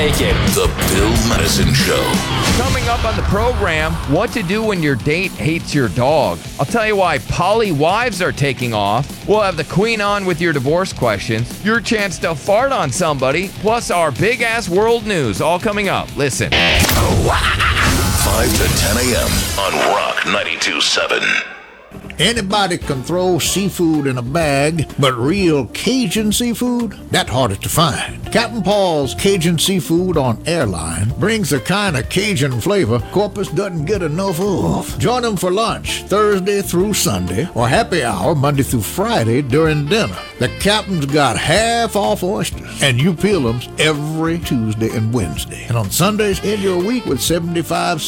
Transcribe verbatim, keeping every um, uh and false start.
take it. The Bill Madison Show. Coming up on the program, what to do when your date hates your dog. I'll tell you why poly wives are taking off. We'll have the queen on with your divorce questions, your chance to fart on somebody, plus our big-ass world news, all coming up. Listen. five to ten a.m. on Rock ninety-two point seven. Anybody can throw seafood in a bag, but real Cajun seafood, that's harder to find. Captain Paul's Cajun Seafood on Airline brings the kind of Cajun flavor Corpus doesn't get enough of. Join them for lunch Thursday through Sunday or happy hour Monday through Friday during dinner. The Captain's got half off oysters, and you peel them every Tuesday and Wednesday. And on Sundays, end your week with seventy-five cents